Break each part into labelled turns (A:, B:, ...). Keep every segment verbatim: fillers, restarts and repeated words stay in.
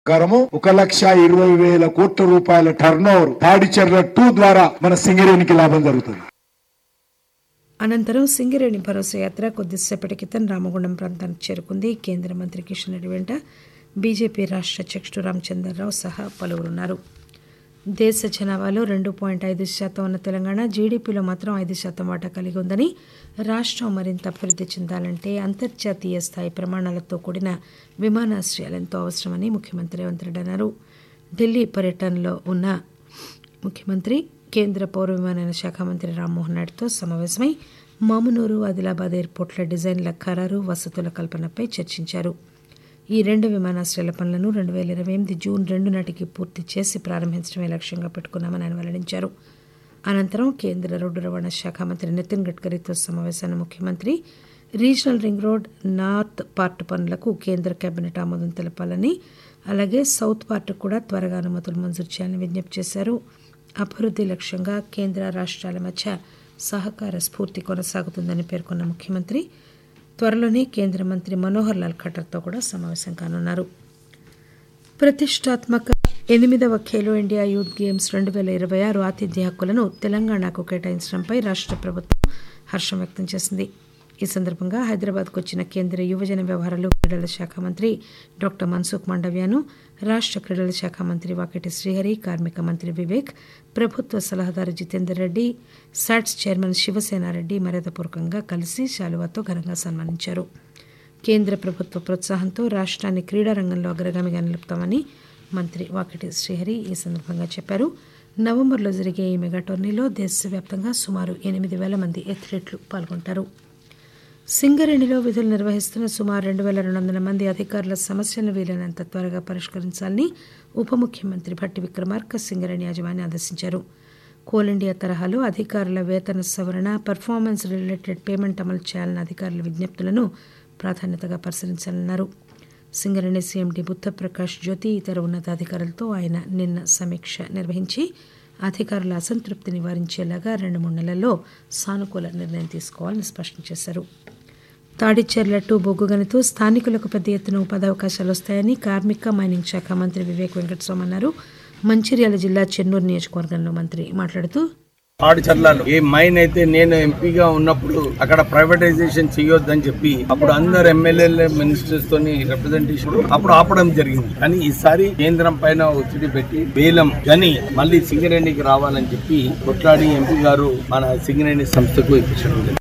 A: ప్రకారము ఒక లక్ష ఇరవై వేల కోట్ల రూపాయల టర్న్ ఓవర్ తాడిచెర్ల టూ ద్వారా మన సింగరేణికి లాభం జరుగుతుంది.
B: అనంతరం సింగరేణి భరోసా యాత్ర కొద్దిసేపటి క్రితం రామగుండం ప్రాంతానికి చేరుకుంది. కేంద్ర మంత్రి కిషన్ రెడ్డి వెంట బీజేపీ రాష్ట్ర అధ్యక్షుడు రామచంద్రరావు సహా పలువురున్నారు. దేశ జనాభాలో రెండు పాయింట్ ఐదు శాతం ఉన్న తెలంగాణ జీడీపీలో మాత్రం ఐదు శాతం వాటా కలిగి ఉందని, రాష్ట్రం మరింత అభివృద్ధి చెందాలంటే అంతర్జాతీయ స్థాయి ప్రమాణాలతో కూడిన విమానాశ్రయాలు ఎంతో అవసరమని ముఖ్యమంత్రి రేవంత్ రెడ్డి అన్నారు. ఢిల్లీ పర్యటనలో ఉన్న ముఖ్యమంత్రి కేంద్ర పౌర విమానయాన శాఖ మంత్రి రామ్మోహన్ నాయుడుతో సమావేశమై మామునూరు, ఆదిలాబాద్ ఎయిర్పోర్టుల డిజైన్ల ఖరారు, వసతుల కల్పనపై చర్చించారు. ఈ రెండు విమానాశ్రయాల పనులను రెండు వేల ఇరవై ఎనిమిది జూన్ రెండు నాటికి పూర్తి చేసి ప్రారంభించడమే లక్ష్యంగా పెట్టుకున్నామని ఆయన వెల్లడించారు. అనంతరం కేంద్ర రోడ్డు రవాణా శాఖ మంత్రి నితిన్ గడ్కరీతో సమావేశాన్ని ముఖ్యమంత్రి regional ring road north part పనులకు కేంద్ర కేబినెట్ ఆమోదం తెలపాలని, అలాగే సౌత్ పార్ట్ కూడా త్వరగా అనుమతులు మంజూరు చేయాలని విజ్ఞప్తి చేశారు. అభివృద్ధి లక్ష్యంగా కేంద్ర రాష్ట్రాల మధ్య సహకార స్ఫూర్తి కొనసాగుతుందని పేర్కొన్న ముఖ్యమంత్రి త్వరలోనే కేంద్ర మంత్రి మనోహర్ లాల్ ఖట్టర్తో కూడా సమావేశం కానున్నారు. ప్రతిష్టాత్మక ఎనిమిదవ ఖేలో ఇండియా యూత్ గేమ్స్ రెండు వేల ఇరవై ఆరు ఆతిథ్య హక్కులను తెలంగాణకు కేటాయించడంపై రాష్ట్ర ప్రభుత్వం హర్షం వ్యక్తం చేసింది. ఈ సందర్భంగా హైదరాబాద్కు వచ్చిన కేంద్ర యువజన వ్యవహారాలు క్రీడల శాఖ మంత్రి డాక్టర్ మన్సుఖ్ మాండవ్యను రాష్ట్ర క్రీడల శాఖ మంత్రి వాకిటి శ్రీహరి, కార్మిక మంత్రి వివేక్, ప్రభుత్వ సలహాదారు జితేందర్ రెడ్డి, సాట్స్ చైర్మన్ శివసేనారెడ్డి మర్యాదపూర్వకంగా కలిసి శాలువాతో ఘనంగా సన్మానించారు. కేంద్ర ప్రభుత్వ ప్రోత్సాహంతో రాష్ట్రాన్ని క్రీడారంగంలో అగ్రగామిగా నిలుపుతామని మంత్రి వాకిటి శ్రీహరి ఈ సందర్భంగా చెప్పారు. నవంబర్లో జరిగే ఈ మెగా టోర్నీలో దేశవ్యాప్తంగా సుమారు ఎనిమిది వేల మంది అథ్లెట్లు పాల్గొంటారు. సింగరేణిలో విధులు నిర్వహిస్తున్న సుమారు రెండు వేల రెండు వందల మంది అధికారుల సమస్యలను వీలైనంత త్వరగా పరిష్కరించాలని ఉప ముఖ్యమంత్రి భట్టి విక్రమార్క సింగరేణి యాజమాన్యాన్ని ఆదేశించారు. కోల్ ఇండియా తరహాలో అధికారుల వేతన సవరణ, పర్ఫార్మెన్స్ రిలేటెడ్ పేమెంట్ అమలు చేయాలన్న అధికారుల విజ్ఞప్తులను ప్రాధాన్యతగా పరిశీలించాలన్నారు. సింగరేణి సీఎండీ బుద్ధప్రకాష్ జ్యోతి ఇతర ఉన్నతాధికారులతో ఆయన నిన్న సమీక్ష నిర్వహించి అధికారుల అసంతృప్తి నివారించేలాగా రెండు మూడు నెలల్లో సానుకూల నిర్ణయం తీసుకోవాలని స్పష్టం చేశారు. తాడిచెర్ల టూ బొగ్గు గనితో స్థానికులకు పెద్ద ఎత్తున ఉపాధి అవకాశాలు వస్తాయని కార్మిక, మైనింగ్ శాఖ మంత్రి వివేక్ వెంకటస్వామి అన్నారు. మంచిర్యాల జిల్లా చెన్నూరు నియోజకవర్గంలో మంత్రి మాట్లాడుతూ,
C: తాడిచెర్లలో ఏ మైన్ అయితే నేను ఎంపీగా ఉన్నప్పుడు అక్కడ ప్రైవేటైజేషన్ చేయొద్దని చెప్పి అప్పుడు అందరు ఎమ్మెల్యేల మినిస్టర్స్ తోని రిప్రజెంటేషన్ అప్పుడు ఆపడం జరిగింది. కానీ ఈసారి కేంద్రం పైన ఒత్తిడి పెట్టి వేలం గని మళ్ళీ సింగరేణికి రావాలని చెప్పి కొట్లాడి ఎంపీ గారు మన సింగరేణి సంస్థకు ఇప్పించడం.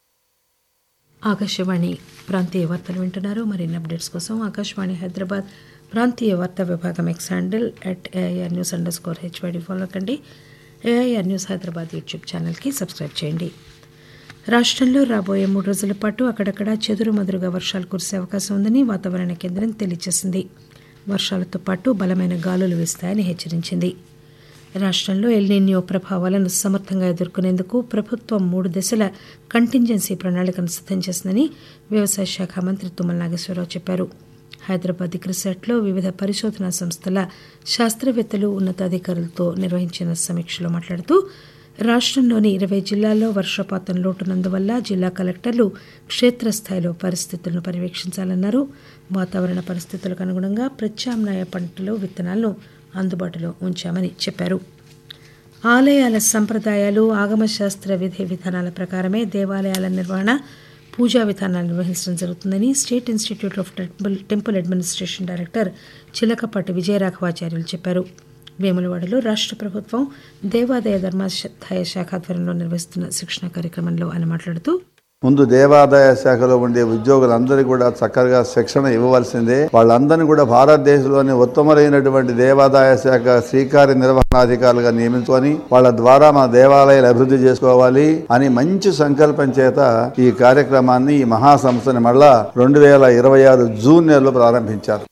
B: ఆకాశవాణి ప్రాంతీయ వార్తలు వింటున్నారు. మరిన్ని అప్డేట్స్ కోసం ఆకాశవాణి హైదరాబాద్ ప్రాంతీయ వార్తా విభాగం X handle at AIR news under score HYD follow కండి. ఏఐఆర్ న్యూస్ హైదరాబాద్ యూట్యూబ్ ఛానల్కి సబ్స్క్రైబ్ చేయండి. రాష్ట్రంలో రాబోయే మూడు రోజుల పాటు అక్కడక్కడ చెదురుమదురుగా వర్షాలు కురిసే అవకాశం ఉందని వాతావరణ కేంద్రం తెలియజేసింది. వర్షాలతో పాటు బలమైన గాలులు వీస్తాయని హెచ్చరించింది. రాష్ట్రంలో ఎల్నిన్యో ప్రభావాలను సమర్థంగా ఎదుర్కొనేందుకు ప్రభుత్వం మూడు దశల కంటింజెన్సీ ప్రణాళికను సిద్ధం చేసిందని వ్యవసాయ శాఖ మంత్రి తుమ్మల నాగేశ్వరరావు చెప్పారు. హైదరాబాద్ క్రిసాట్లో వివిధ పరిశోధనా సంస్థల శాస్త్రవేత్తలు, ఉన్నతాధికారులతో నిర్వహించిన సమీక్షలో మాట్లాడుతూ, రాష్ట్రంలోని ఇరవై జిల్లాల్లో వర్షపాతం లోటున్నందువల్ల జిల్లా కలెక్టర్లు క్షేత్రస్థాయిలో పరిస్థితులను పర్యవేక్షించాలన్నారు. వాతావరణ పరిస్థితులకు అనుగుణంగా ప్రత్యామ్నాయ పంటలు, విత్తనాలను అందుబాటులో ఉంచామని చెప్పారు. ఆలయాల సంప్రదాయాలు, ఆగమశాస్త్ర విధి విధానాల ప్రకారమే దేవాలయాల నిర్వహణ, పూజా విధానాలు నిర్వహించడం జరుగుతుందని state institute of temple temple administration director Chilakapati విజయరాఘవాచార్యులు చెప్పారు. వేములవాడలో రాష్ట్ర ప్రభుత్వం దేవాదాయ ధర్మాదాయ శాఖ ఆధ్వర్యంలో నిర్వహిస్తున్న శిక్షణ కార్యక్రమంలో ఆయన మాట్లాడుతూ,
D: ముందు దేవాదాయ శాఖలో ఉండే ఉద్యోగులందరికీ కూడా చక్కగా శిక్షణ ఇవ్వవలసిందే. వాళ్ళందరినీ కూడా భారతదేశంలోని ఉత్తమమైనటువంటి దేవాదాయ శాఖ శ్రీకార్య నిర్వహణాధికారులుగా నియమించుకొని వాళ్ళ ద్వారా మన దేవాలయాలు అభివృద్ధి చేసుకోవాలి అని మంచి సంకల్పం చేత ఈ కార్యక్రమాన్ని, ఈ మహాసంస్థని మళ్ళా రెండు వేల ఇరవై ఆరు జూన్ నెలలో ప్రారంభించారు.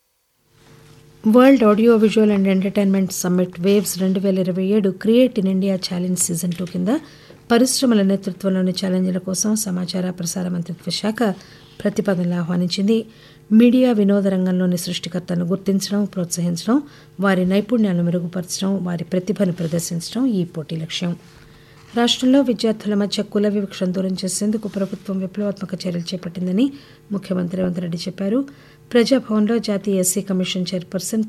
B: World audio visual and entertainment summit waves రెండు వేల ఇరవై ఏడు create in India challenge season two కింద పరిశ్రమల నేతృత్వంలోని ఛాలెంజ్ల కోసం సమాచార ప్రసార మంత్రిత్వ శాఖ ప్రతిపాదనలు ఆహ్వానించింది. మీడియా వినోద రంగంలోని సృష్టికర్తలను గుర్తించడం, ప్రోత్సహించడం, వారి నైపుణ్యాలను మెరుగుపరచడం, వారి ప్రతిభను ప్రదర్శించడం ఈ పోటీ లక్ష్యం. రాష్ట్రంలో విద్యార్థుల మధ్య కుల వివక్షను దూరం చేసేందుకు ప్రభుత్వం విప్లవాత్మక చర్యలు చేపట్టిందని ముఖ్యమంత్రి రేవంత్ రెడ్డి చెప్పారు. ప్రజాభవన్లో జాతీయ ఎస్సీ కమిషన్ చైర్పర్సన్